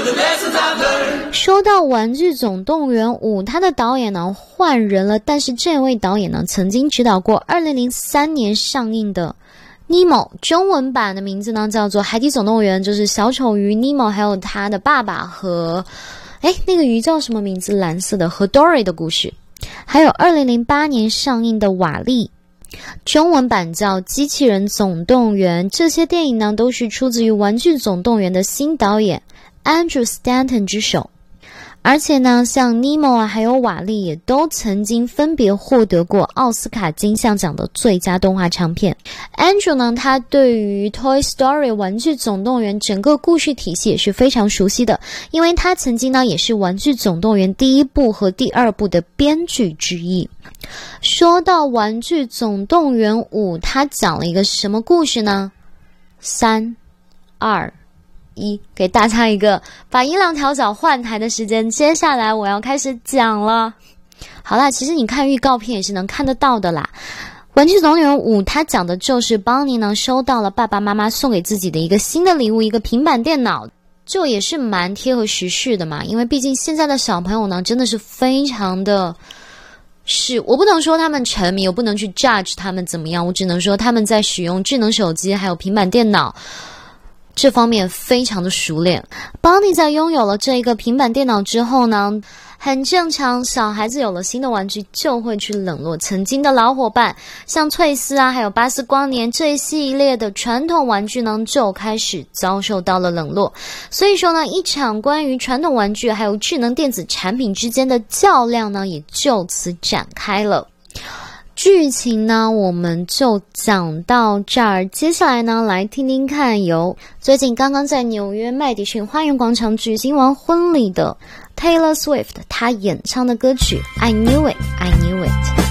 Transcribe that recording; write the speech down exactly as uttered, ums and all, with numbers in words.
说到《玩具总动员五》，它的导演呢换人了，但是这位导演呢曾经指导过二零零三年上映的尼莫，中文版的名字呢叫做《海底总动员》，就是小丑鱼尼莫还有他的爸爸和诶那个鱼叫什么名字，蓝色的，和 Dory 的故事。还有二零零八年上映的瓦力，中文版叫《机器人总动员》。这些电影呢都是出自于《玩具总动员》的新导演 Andrew Stanton 之手。而且呢，像尼莫啊，还有瓦力也都曾经分别获得过奥斯卡金像奖的最佳动画长片。Andrew 呢，他对于 Toy Story 玩具总动员整个故事体系也是非常熟悉的，因为他曾经呢也是玩具总动员第一部和第二部的编剧之一。说到玩具总动员五，他讲了一个什么故事呢？三二一，给大家一个把音量调小换台的时间，接下来我要开始讲了。好啦，其实你看预告片也是能看得到的啦。玩具总动员五它讲的就是邦尼呢收到了爸爸妈妈送给自己的一个新的礼物，一个平板电脑，这也是蛮贴合时事的嘛，因为毕竟现在的小朋友呢真的是非常的是，我不能说他们沉迷，我不能去 judge 他们怎么样，我只能说他们在使用智能手机还有平板电脑这方面非常的熟练。邦尼在拥有了这一个平板电脑之后呢，很正常，小孩子有了新的玩具就会去冷落曾经的老伙伴，像翠丝啊还有巴斯光年这一系列的传统玩具呢就开始遭受到了冷落。所以说呢，一场关于传统玩具还有智能电子产品之间的较量呢也就此展开了。剧情呢我们就讲到这儿，接下来呢来听听看由最近刚刚在纽约麦迪逊花园广场举行完婚礼的 Taylor Swift 她演唱的歌曲 I Knew It, I Knew It。